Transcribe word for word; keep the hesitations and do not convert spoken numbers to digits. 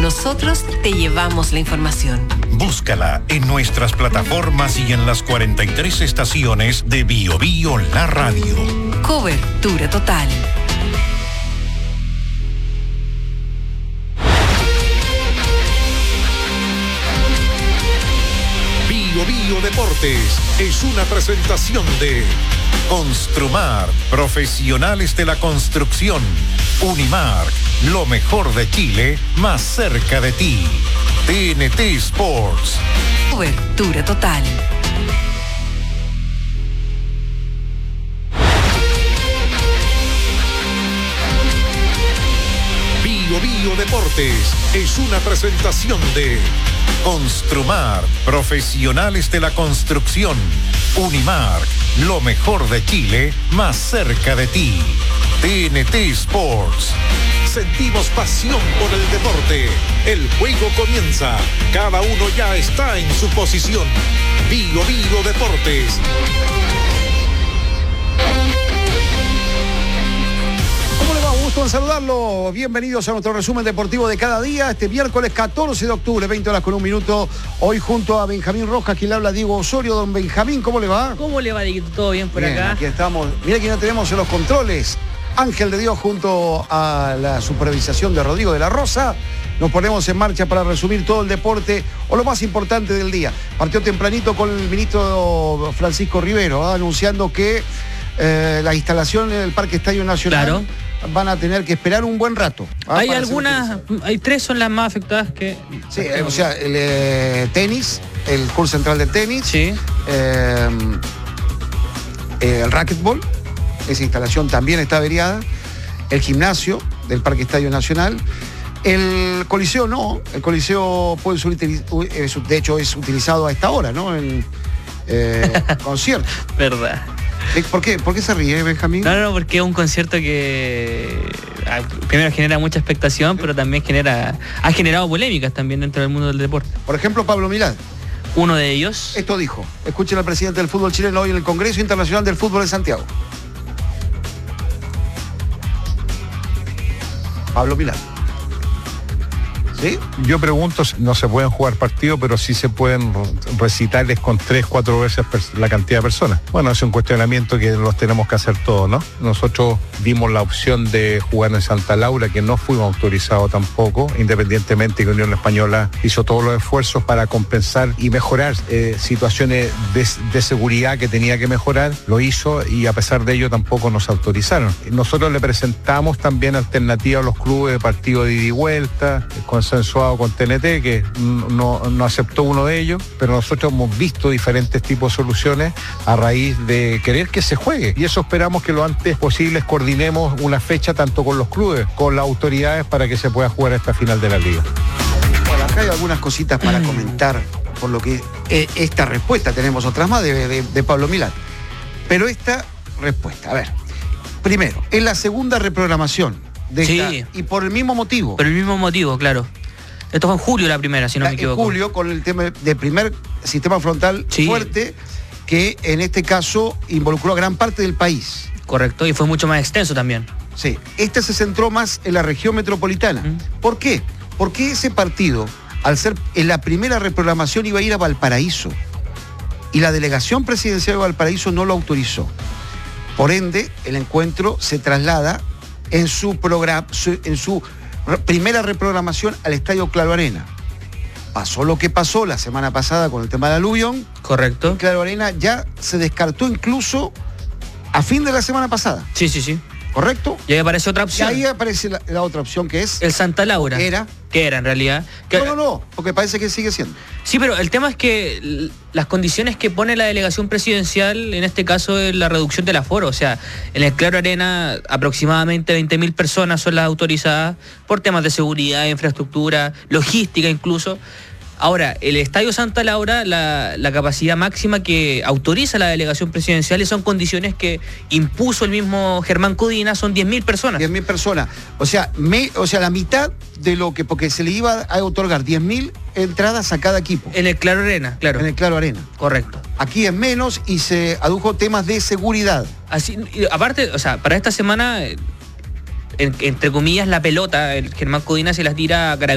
nosotros te llevamos la información. Búscala en nuestras plataformas y en las cuarenta y tres estaciones de Bio Bio La Radio. Cobertura total. Bio Bio Deportes es una presentación de Construmar, profesionales de la construcción. Unimark, lo mejor de Chile, más cerca de ti. T N T Sports. Cobertura total. Bio Bio Deportes es una presentación de Construmar, profesionales de la construcción. Unimark, lo mejor de Chile, más cerca de ti. T N T Sports. Sentimos pasión por el deporte. El juego comienza. Cada uno ya está en su posición. Bio Bio Deportes. ¿Cómo le va? Un gusto en saludarlo. Bienvenidos a nuestro resumen deportivo de cada día. Este miércoles catorce de octubre, veinte horas con un minuto. Hoy junto a Benjamín Rojas, quien le habla Diego Osorio. Don Benjamín, ¿cómo le va? ¿Cómo le va, Dieguito? ¿Todo bien por bien, acá? Aquí estamos. Mira quién tenemos en los controles. Ángel de Dios junto a la supervisación de Rodrigo de la Rosa. Nos ponemos en marcha para resumir todo el deporte o lo más importante del día. Partió tempranito con el ministro Francisco Rivero, ¿eh? anunciando que eh, la instalación en el Parque Estadio Nacional Claro. van a tener que esperar un buen rato. ¿eh? Hay para algunas, hay tres son las más afectadas que... Sí, eh, o sea, el eh, tenis, el curso central de tenis, Sí. eh, eh, el racquetball, esa instalación también está averiada, el gimnasio del Parque Estadio Nacional, el coliseo no, el coliseo puede ser, utiliz- de hecho es utilizado a esta hora, ¿no? En eh, conciertos. Verdad. ¿Por qué? ¿Por qué se ríe, Benjamín? No, no, porque es un concierto que ah, primero genera mucha expectación, pero también genera ha generado polémicas también dentro del mundo del deporte. Por ejemplo, Pablo Milad. Uno de ellos... Esto dijo. Escuchen al presidente del fútbol chileno hoy en el Congreso Internacional del Fútbol de Santiago. Pablo Milán. ¿Sí? Yo pregunto, no se pueden jugar partidos, pero sí se pueden recitales con tres, cuatro veces la cantidad de personas. Bueno, es un cuestionamiento que los tenemos que hacer todos, ¿no? Nosotros dimos la opción de jugar en Santa Laura, que no fuimos autorizados tampoco, independientemente que Unión Española hizo todos los esfuerzos para compensar y mejorar eh, situaciones de, de seguridad que tenía que mejorar, lo hizo y a pesar de ello tampoco nos autorizaron. Nosotros le presentamos también alternativas a los clubes de partido de ida y vuelta, con consensuado con T N T, que no, no aceptó uno de ellos, pero nosotros hemos visto diferentes tipos de soluciones a raíz de querer que se juegue. Y eso esperamos que lo antes posible coordinemos una fecha tanto con los clubes, con las autoridades, para que se pueda jugar esta final de la liga. Bueno, acá hay algunas cositas para comentar, por lo que eh, esta respuesta, tenemos otras más de, de, de Pablo Milán. Pero esta respuesta, a ver, primero, es la segunda reprogramación de Sí. esta, y por el mismo motivo. Por el mismo motivo, claro. Esto fue en julio la primera, si no me equivoco. En julio, con el tema del primer sistema frontal Sí. fuerte, que en este caso involucró a gran parte del país. Correcto, y fue mucho más extenso también. Sí, este se centró más en la región metropolitana. Mm. ¿Por qué? Porque ese partido, al ser en la primera reprogramación, iba a ir a Valparaíso. Y la delegación presidencial de Valparaíso no lo autorizó. Por ende, el encuentro se traslada en su, programa, su, en su primera reprogramación al Estadio Claro Arena. Pasó lo que pasó la semana pasada con el tema del aluvión. Correcto. Claro Arena ya se descartó incluso a fin de la semana pasada. Sí, sí, sí. ¿Correcto? Y ahí aparece otra Y opción. ahí aparece la, la otra opción, que es... El Santa Laura. ¿Qué era? ¿Qué era en realidad? Que- No, no, no, porque parece que sigue siendo. Sí, pero el tema es que l- las condiciones que pone la delegación presidencial, en este caso, es la reducción del aforo. O sea, en el Claro Arena aproximadamente veinte mil personas son las autorizadas por temas de seguridad, infraestructura, logística incluso. Ahora, el Estadio Santa Laura, la, la capacidad máxima que autoriza la delegación presidencial, y son condiciones que impuso el mismo Germán Codina, son diez mil personas. diez mil personas. O sea, me, o sea, la mitad de lo que, porque se le iba a otorgar diez mil entradas a cada equipo. En el Claro Arena, claro. En el Claro Arena. Correcto. Aquí es menos y se adujo temas de seguridad. Así, y aparte, o sea, para esta semana, en- entre comillas, la pelota, el Germán Codina se las tira a Carabineros.